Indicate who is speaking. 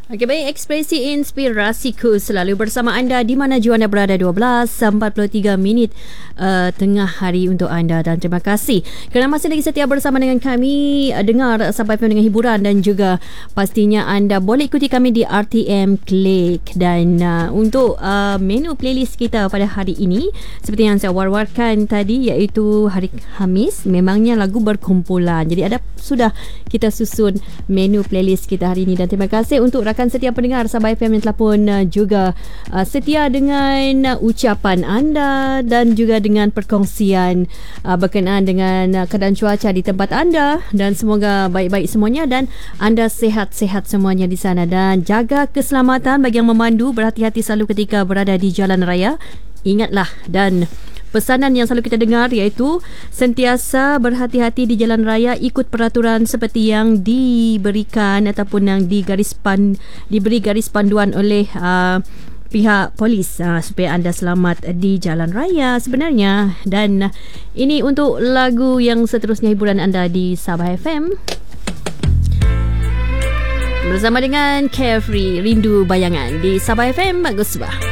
Speaker 1: Okey, baik, ekspresi inspirasiku selalu bersama anda di mana jua anda berada. 12.43 minit tengah hari untuk anda, dan terima kasih kerana masih lagi setia bersama dengan kami. Dengar sampai penuh dengan hiburan, dan juga pastinya anda boleh ikuti kami di RTM Klik. Dan untuk menu playlist kita pada hari ini, seperti yang saya war-warkan tadi, iaitu hari Khamis, memangnya lagu berkumpulan. Jadi ada sudah kita susun menu playlist kita hari ini, dan terima kasih untuk rakan setia pendengar Sabah FM yang telah pun juga setia dengan ucapan anda dan juga dengan perkongsian berkenaan dengan keadaan cuaca di tempat anda, dan semoga baik-baik semuanya dan anda sihat-sihat semuanya di sana. Dan jaga keselamatan bagi yang memandu, berhati-hati selalu ketika berada di jalan raya. Ingatlah, dan pesanan yang selalu kita dengar iaitu sentiasa berhati-hati di jalan raya, ikut peraturan seperti yang diberikan ataupun yang diberi garis panduan oleh pihak polis, supaya anda selamat di jalan raya sebenarnya. Dan ini untuk lagu yang seterusnya, hiburan anda di Sabah FM bersama dengan Carefree, Rindu Bayangan di Sabah FM. Bagus bah.